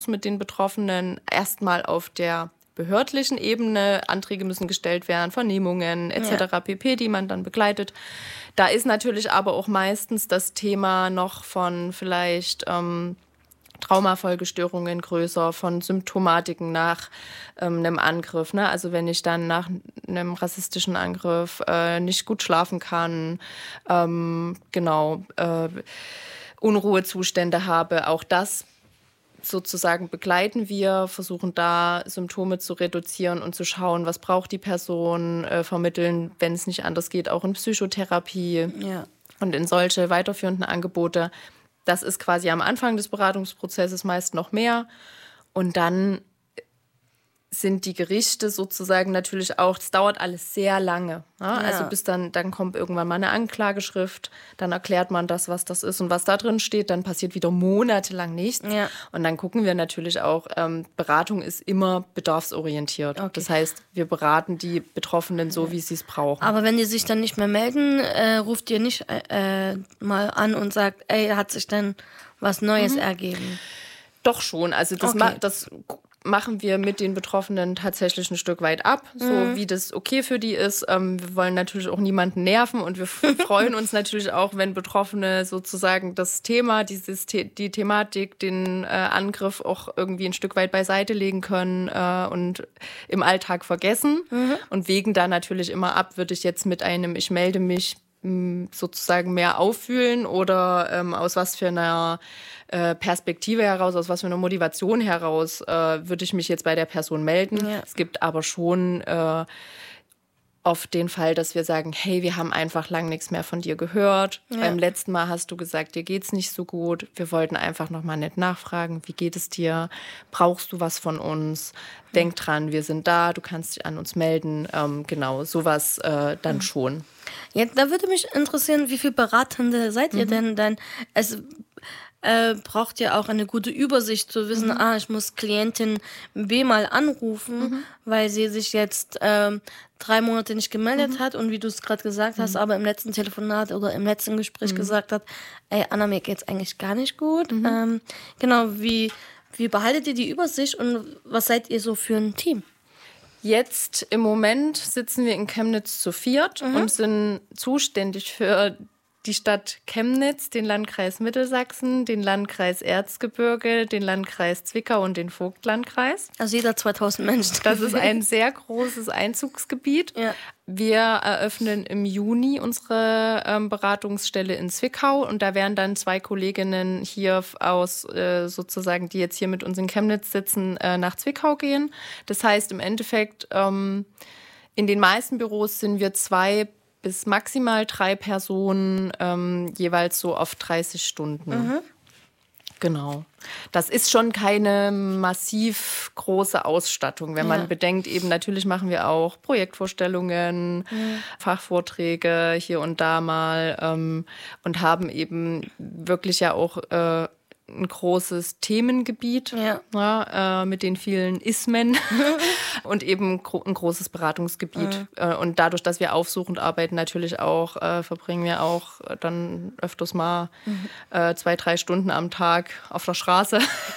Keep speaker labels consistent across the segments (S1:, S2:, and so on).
S1: mit den Betroffenen erstmal auf der behördlichen Ebene. Anträge müssen gestellt werden, Vernehmungen etc. pp., die man dann begleitet. Da ist natürlich aber auch meistens das Thema noch von vielleicht Traumafolgestörungen größer, von Symptomatiken nach einem Angriff. Ne? Also wenn ich dann nach einem rassistischen Angriff nicht gut schlafen kann, Unruhezustände habe, auch das sozusagen begleiten wir, versuchen da Symptome zu reduzieren und zu schauen, was braucht die Person, vermitteln, wenn es nicht anders geht, auch in Psychotherapie und in solche weiterführenden Angebote. Das ist quasi am Anfang des Beratungsprozesses meist noch mehr. Und dann sind die Gerichte sozusagen natürlich auch, es dauert alles sehr lange. Ja? Also bis dann kommt irgendwann mal eine Anklageschrift, dann erklärt man das, was das ist und was da drin steht, dann passiert wieder monatelang nichts. Ja. Und dann gucken wir natürlich auch, Beratung ist immer bedarfsorientiert. Okay. Das heißt, wir beraten die Betroffenen so, wie sie es brauchen.
S2: Aber wenn die sich dann nicht mehr melden, ruft ihr nicht mal an und sagt, hat sich denn was Neues ergeben?
S1: Doch schon, also das machen wir mit den Betroffenen tatsächlich ein Stück weit ab, so wie das okay für die ist. Wir wollen natürlich auch niemanden nerven und wir freuen uns natürlich auch, wenn Betroffene sozusagen das Thema, die Thematik, den Angriff auch irgendwie ein Stück weit beiseite legen können und im Alltag vergessen und wägen da natürlich immer ab, würde ich jetzt mit einem Ich melde mich sozusagen mehr auffühlen oder aus was für einer Perspektive heraus, aus was für einer Motivation heraus würde ich mich jetzt bei der Person melden. Ja. Es gibt aber schon oft den Fall, dass wir sagen, hey, wir haben einfach lang nichts mehr von dir gehört. Ja. Beim letzten Mal hast du gesagt, dir geht's nicht so gut. Wir wollten einfach nochmal nett nachfragen, wie geht es dir? Brauchst du was von uns? Denk dran, wir sind da, du kannst dich an uns melden. Genau, sowas dann schon.
S2: Ja, da würde mich interessieren, wie viele Beratende seid ihr denn? Es braucht ja auch eine gute Übersicht zu wissen, ich muss Klientin B mal anrufen, weil sie sich jetzt 3 Monate nicht gemeldet hat und wie du es gerade gesagt hast, aber im letzten Telefonat oder im letzten Gespräch gesagt hat, Anna, mir geht's eigentlich gar nicht gut. Genau, wie behaltet ihr die Übersicht und was seid ihr so für ein Team?
S1: Jetzt im Moment sitzen wir in Chemnitz zu 4 und sind zuständig für die Stadt Chemnitz, den Landkreis Mittelsachsen, den Landkreis Erzgebirge, den Landkreis Zwickau und den Vogtlandkreis.
S2: Also jeder 2000 Menschen.
S1: Das ist ein sehr großes Einzugsgebiet. Ja. Wir eröffnen im Juni unsere Beratungsstelle in Zwickau und da werden dann 2 Kolleginnen hier aus sozusagen, die jetzt hier mit uns in Chemnitz sitzen, nach Zwickau gehen. Das heißt im Endeffekt, in den meisten Büros sind wir 2 bis maximal 3 Personen, jeweils so auf 30 Stunden. Genau. Das ist schon keine massiv große Ausstattung, wenn man bedenkt, eben natürlich machen wir auch Projektvorstellungen, Fachvorträge hier und da mal und haben eben wirklich ja auch ein großes Themengebiet mit den vielen Ismen und eben ein großes Beratungsgebiet. Und dadurch, dass wir aufsuchend arbeiten, natürlich auch, verbringen wir auch dann öfters mal 2-3 Stunden am Tag auf der Straße.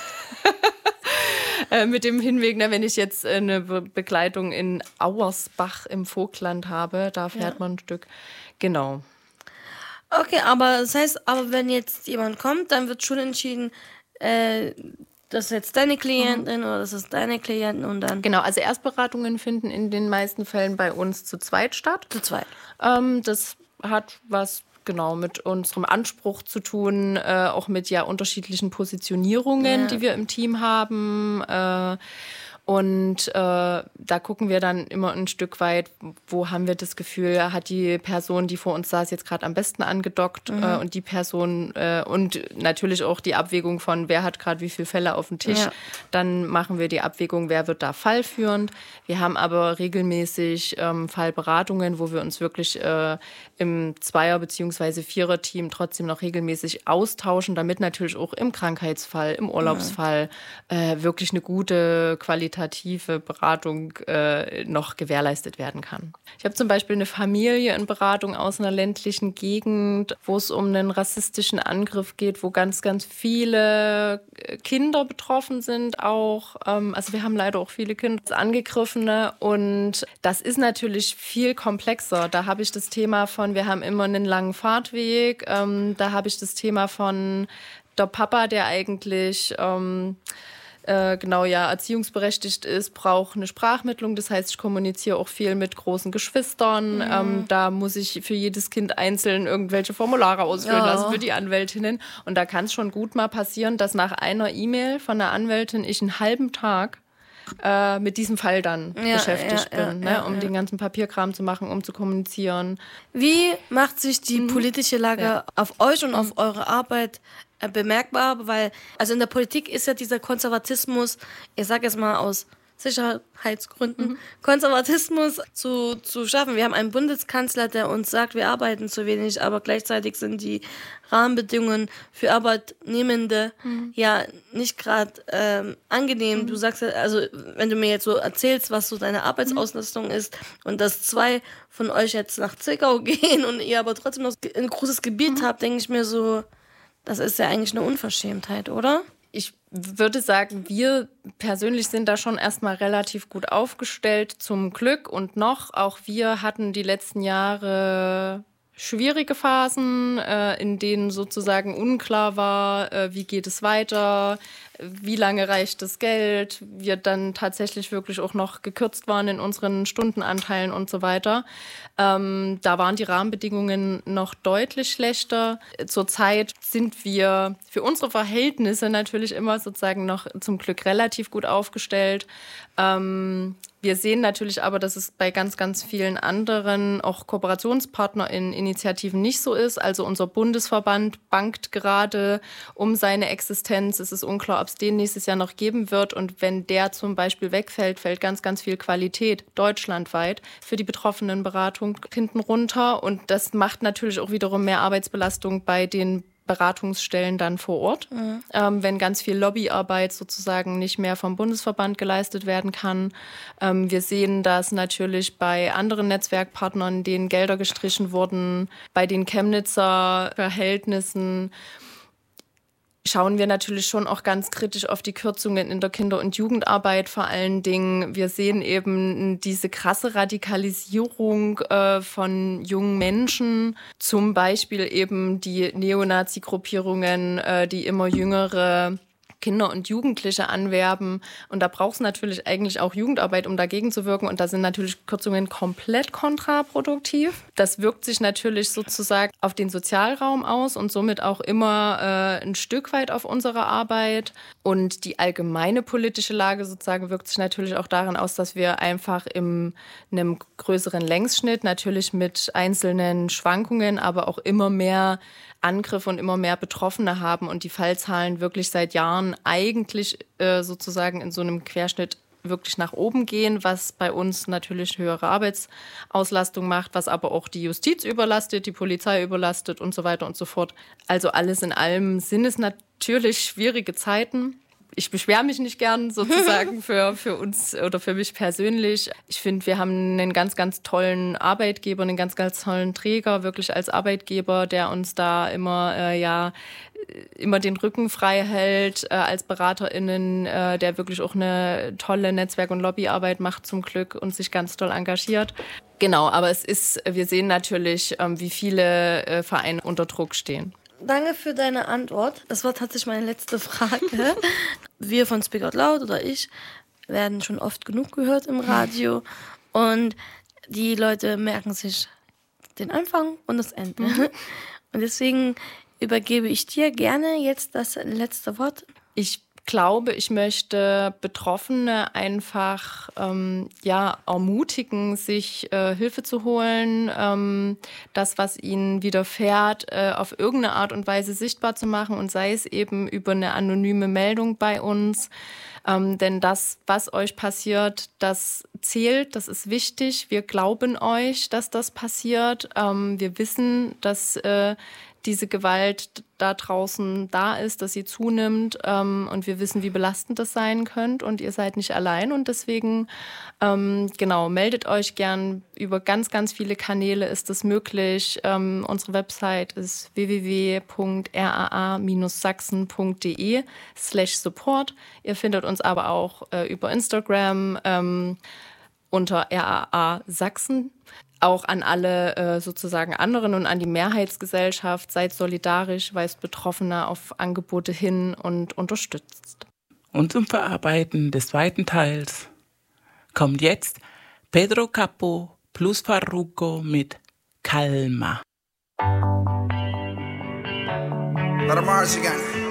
S1: Mit dem Hinweg, wenn ich jetzt eine Begleitung in Auersbach im Vogtland habe, da fährt man ein Stück. Genau.
S2: Okay, aber das heißt, wenn jetzt jemand kommt, dann wird schon entschieden, das ist jetzt deine Klientin oder das ist deine Klientin und dann...
S1: Genau, also Erstberatungen finden in den meisten Fällen bei uns zu zweit statt.
S2: Zu zweit.
S1: Das hat was mit unserem Anspruch zu tun, auch mit unterschiedlichen Positionierungen, die wir im Team haben. Und da gucken wir dann immer ein Stück weit, wo haben wir das Gefühl, hat die Person, die vor uns saß, jetzt gerade am besten angedockt und die Person und natürlich auch die Abwägung von, wer hat gerade wie viele Fälle auf dem Tisch. Ja. Dann machen wir die Abwägung, wer wird da fallführend. Wir haben aber regelmäßig Fallberatungen, wo wir uns wirklich im Zweier- bzw. Vierer-Team trotzdem noch regelmäßig austauschen, damit natürlich auch im Krankheitsfall, im Urlaubsfall wirklich eine gute qualitative qualitative Beratung noch gewährleistet werden kann. Ich habe zum Beispiel eine Familie in Beratung aus einer ländlichen Gegend, wo es um einen rassistischen Angriff geht, wo ganz, ganz viele Kinder betroffen sind auch. Also wir haben leider auch viele Kinder Angegriffene und das ist natürlich viel komplexer. Da habe ich das Thema von, wir haben immer einen langen Fahrtweg. Da habe ich das Thema von der Papa, der eigentlich erziehungsberechtigt ist, braucht eine Sprachmittlung. Das heißt, ich kommuniziere auch viel mit großen Geschwistern. Da muss ich für jedes Kind einzeln irgendwelche Formulare ausfüllen lassen für die Anwältinnen. Und da kann es schon gut mal passieren, dass nach einer E-Mail von der Anwältin ich einen halben Tag mit diesem Fall dann beschäftigt bin, um den ganzen Papierkram zu machen, um zu kommunizieren.
S2: Wie macht sich die politische Lage auf euch und auf eure Arbeit bemerkbar? Weil, also in der Politik ist ja dieser Konservatismus, ich sage jetzt mal aus Sicherheitsgründen, Konservatismus zu schaffen. Wir haben einen Bundeskanzler, der uns sagt, wir arbeiten zu wenig, aber gleichzeitig sind die Rahmenbedingungen für Arbeitnehmende ja nicht gerade angenehm. Du sagst, also wenn du mir jetzt so erzählst, was so deine Arbeitsauslastung ist und dass 2 von euch jetzt nach Zwickau gehen und ihr aber trotzdem noch ein großes Gebiet habt, denke ich mir so, das ist ja eigentlich eine Unverschämtheit, oder?
S1: Ich würde sagen, wir persönlich sind da schon erstmal relativ gut aufgestellt, zum Glück. Und auch wir hatten die letzten Jahre schwierige Phasen, in denen sozusagen unklar war, wie geht es weiter, wie lange reicht das Geld, wir dann tatsächlich wirklich auch noch gekürzt waren in unseren Stundenanteilen und so weiter. Da waren die Rahmenbedingungen noch deutlich schlechter. Zurzeit sind wir für unsere Verhältnisse natürlich immer sozusagen noch zum Glück relativ gut aufgestellt. Wir sehen natürlich aber, dass es bei ganz, ganz vielen anderen, auch KooperationspartnerInnen, Initiativen nicht so ist. Also unser Bundesverband bangt gerade um seine Existenz. Es ist unklar, ob es den nächstes Jahr noch geben wird. Und wenn der zum Beispiel wegfällt, fällt ganz, ganz viel Qualität deutschlandweit für die betroffenen Beratung hinten runter. Und das macht natürlich auch wiederum mehr Arbeitsbelastung bei den Beratungsstellen dann vor Ort, wenn ganz viel Lobbyarbeit sozusagen nicht mehr vom Bundesverband geleistet werden kann. Wir sehen das natürlich bei anderen Netzwerkpartnern, denen Gelder gestrichen wurden, bei den Chemnitzer Verhältnissen. Schauen wir natürlich schon auch ganz kritisch auf die Kürzungen in der Kinder- und Jugendarbeit vor allen Dingen. Wir sehen eben diese krasse Radikalisierung von jungen Menschen, zum Beispiel eben die Neonazi-Gruppierungen, die immer jüngere Kinder und Jugendliche anwerben. Und da braucht es natürlich eigentlich auch Jugendarbeit, um dagegen zu wirken. Und da sind natürlich Kürzungen komplett kontraproduktiv. Das wirkt sich natürlich sozusagen auf den Sozialraum aus und somit auch immer ein Stück weit auf unsere Arbeit. Und die allgemeine politische Lage sozusagen wirkt sich natürlich auch darin aus, dass wir einfach in einem größeren Längsschnitt natürlich mit einzelnen Schwankungen, aber auch immer mehr Angriffe und immer mehr Betroffene haben und die Fallzahlen wirklich seit Jahren eigentlich sozusagen in so einem Querschnitt wirklich nach oben gehen, was bei uns natürlich höhere Arbeitsauslastung macht, was aber auch die Justiz überlastet, die Polizei überlastet und so weiter und so fort. Also alles in allem sind es natürlich schwierige Zeiten. Ich beschwere mich nicht gern sozusagen für uns oder für mich persönlich. Ich finde, wir haben einen ganz, ganz tollen Arbeitgeber, einen ganz, ganz tollen Träger, wirklich als Arbeitgeber, der uns da immer den Rücken frei hält als BeraterInnen, der wirklich auch eine tolle Netzwerk- und Lobbyarbeit macht zum Glück und sich ganz toll engagiert. Genau, aber wir sehen natürlich, wie viele Vereine unter Druck stehen.
S2: Danke für deine Antwort. Das war tatsächlich meine letzte Frage. Wir von Speak Out Loud oder ich werden schon oft genug gehört im Radio und die Leute merken sich den Anfang und das Ende. Und deswegen übergebe ich dir gerne jetzt das letzte Wort.
S1: Ich glaube, ich möchte Betroffene einfach ermutigen, sich Hilfe zu holen, das, was ihnen widerfährt, auf irgendeine Art und Weise sichtbar zu machen und sei es eben über eine anonyme Meldung bei uns. Denn das, was euch passiert, das zählt, das ist wichtig. Wir glauben euch, dass das passiert. Wir wissen, dass diese Gewalt da draußen da ist, dass sie zunimmt und wir wissen, wie belastend das sein könnte und ihr seid nicht allein und deswegen meldet euch gern. Über ganz, ganz viele Kanäle ist das möglich. Unsere Website ist www.raa-sachsen.de/support. Ihr findet uns aber auch über Instagram unter RAA Sachsen. Auch an alle sozusagen anderen und an die Mehrheitsgesellschaft. Seid solidarisch, weist Betroffene auf Angebote hin und unterstützt.
S3: Und zum Verarbeiten des zweiten Teils kommt jetzt Pedro Capó plus Farruko mit Calma.
S4: Let 'em march again.